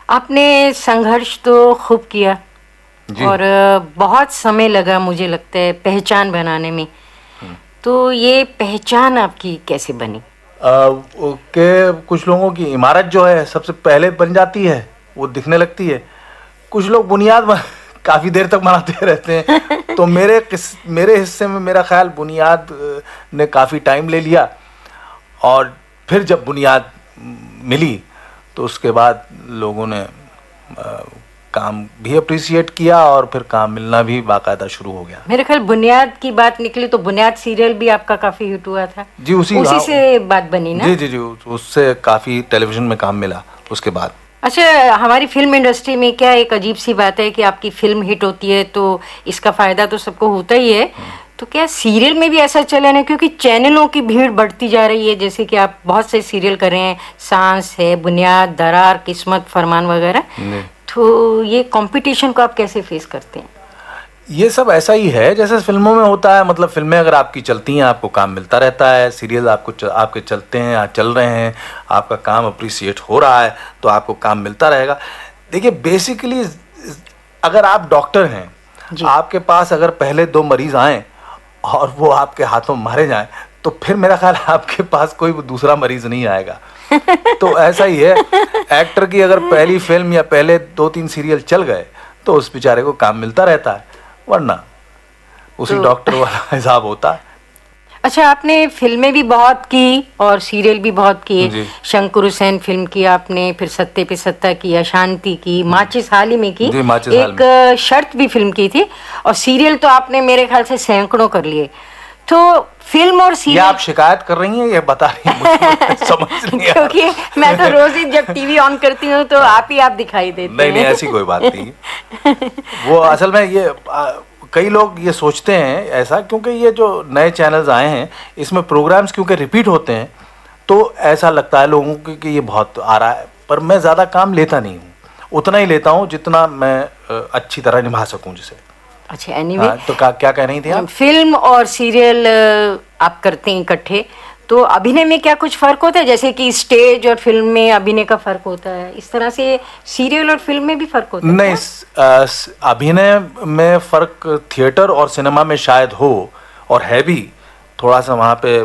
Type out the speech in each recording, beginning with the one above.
आपने संघर्ष तो खूब किया और बहुत समय लगा मुझे लगता है पहचान बनाने में। तो ये पहचान आपकी कैसे बनी? के कुछ लोगों की इमारत जो है सबसे पहले बन जाती है, वो दिखने लगती है। कुछ लोग बुनियाद काफ़ी देर तक बनाते रहते हैं। तो मेरे हिस्से में मेरा ख्याल बुनियाद ने काफ़ी टाइम ले लिया, और फिर जब बुनियाद मिली तो उसके बाद लोगों ने काम भी अप्रिशिएट किया और फिर काम मिलना भी बाकायदा शुरू हो गया। मेरे ख्याल बुनियाद की बात निकली तो बुनियाद सीरियल भी आपका काफी हिट हुआ था जी। उसी से बात बनी ना? जी, उससे काफी टेलीविजन में काम मिला उसके बाद। अच्छा, हमारी फिल्म इंडस्ट्री में क्या एक अजीब सी बात है कि आपकी फिल्म हिट होती है तो इसका फायदा तो सबको होता ही है, तो क्या सीरियल में भी ऐसा चलन है? क्योंकि चैनलों की भीड़ बढ़ती जा रही है, जैसे कि आप बहुत से सीरियल कर रहे हैं, सांस है, बुनियाद, दरार, किस्मत, फरमान वगैरह। तो ये कंपटीशन को आप कैसे फेस करते हैं? ये सब ऐसा ही है जैसे फिल्मों में होता है। मतलब फिल्में अगर आपकी चलती हैं आपको काम मिलता रहता है, सीरियल आपके चलते हैं, चल रहे हैं, आपका काम अप्रिशिएट हो रहा है तो आपको काम मिलता रहेगा। देखिए, बेसिकली अगर आप डॉक्टर हैं, आपके पास अगर पहले 2 मरीज आए और वो आपके हाथों मारे जाएं, तो फिर मेरा ख्याल आपके पास कोई दूसरा मरीज नहीं आएगा। तो ऐसा ही है, एक्टर की अगर पहली फिल्म या पहले 2-3 सीरियल चल गए तो उस बेचारे को काम मिलता रहता है, वरना उसी डॉक्टर वाला हिसाब होता है। अच्छा, आपने फिल्में भी बहुत की और सीरियल भी बहुत किए। शंकर हुसैन फिल्म की आपने, फिर सत्ते पे सत्ता की, अशांति की, माचिस हाल ही में की, एक शर्त भी फिल्म की थी, और सीरियल तो आपने मेरे ख्याल से सैकड़ों कर लिए। तो फिल्म और सीरियल, आप शिकायत कर रही हैं या बता रही हैं? समझ नहीं। क्योंकि मैं तो रोज ही जब टीवी ऑन करती हूँ तो आप दिखाई देते हैं। नहीं, ऐसी कोई बात नहीं। वो असल में ये कई लोग ये सोचते हैं ऐसा, क्योंकि ये जो नए चैनल्स आए हैं इसमें प्रोग्राम्स क्योंकि रिपीट होते हैं तो ऐसा लगता है लोगों को कि ये बहुत आ रहा है, पर मैं ज़्यादा काम लेता नहीं हूँ, उतना ही लेता हूँ जितना मैं अच्छी तरह निभा सकूँ जिसे। अच्छा, एनीवे, तो क्या कह रही थी आप? फिल्म और सीरियल आप करते हैं इकट्ठे, तो अभिनय में क्या कुछ फर्क होता है? जैसे कि स्टेज और फिल्म में अभिनय का फर्क होता है, इस तरह से सीरियल और फिल्म में भी फर्क होता है? नहीं, अभिनय में फर्क थिएटर और सिनेमा में शायद हो, और है भी थोड़ा सा। वहाँ पे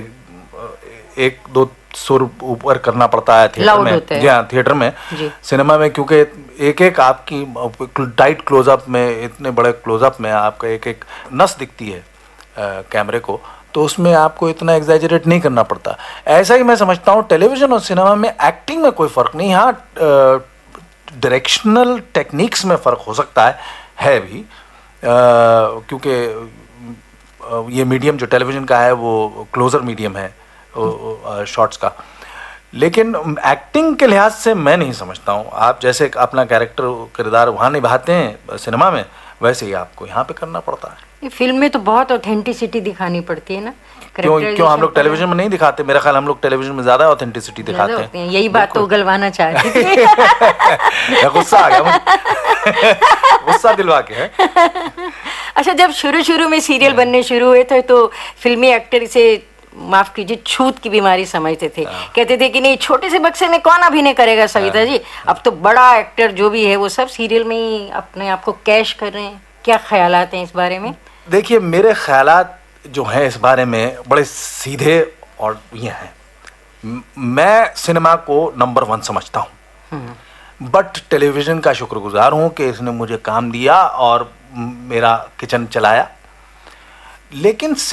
1-2 सुर ऊपर करना पड़ता है थिएटर में। जी हाँ, थिएटर में। सिनेमा में क्योंकि एक आपकी टाइट क्लोजअप में, इतने बड़े क्लोजअप में आपका एक नस दिखती है कैमरे को, तो उसमें आपको इतना एग्जैजरेट नहीं करना पड़ता। ऐसा ही मैं समझता हूँ टेलीविजन और सिनेमा में एक्टिंग में कोई फ़र्क नहीं। हाँ, डायरेक्शनल टेक्निक्स में फ़र्क हो सकता है भी, क्योंकि ये मीडियम जो टेलीविजन का है वो क्लोज़र मीडियम है शॉट्स का, लेकिन एक्टिंग के लिहाज से मैं नहीं समझता हूँ। आप जैसे अपना किरदार वहाँ निभाते हैं सिनेमा में, वैसे ही आपको यहाँ पे करना पड़ता है। फिल्म में तो बहुत ऑथेंटिसिटी दिखानी पड़ती है ना? क्यों हम लोग टेलीविजन में नहीं दिखाते? मेरा ख्याल हम लोग टेलीविजन में ज्यादा ऑथेंटिसिटी दिखाते हैं। यही बात तो उगलवाना चाहती थी। गुस्सा आ गया, गुस्सा दिलवा के है। अच्छा, जब शुरू में सीरियल बनने शुरू हुए थे तो फिल्मी एक्टर से, माफ कीजिए, छूत की बीमारी समझते थे। कहते थे कि नहीं, छोटे से बक्से में कौन अभिनय करेगा सविता जी, अब तो बड़ा एक्टर जो भी है वो सब सीरियल में ही अपने आप को कैश कर रहे हैं। क्या ख्यालात हैं इस बारे में? देखिए, मेरे ख्यालात जो हैं इस बारे में बड़े सीधे और ये हैं। मैं सिनेमा को नंबर 1 समझता हूँ, बट टेलीविज़न का शुक्रगुजार हूँ कि इसने मुझे काम दिया और मेरा किचन चलाया। लेकिन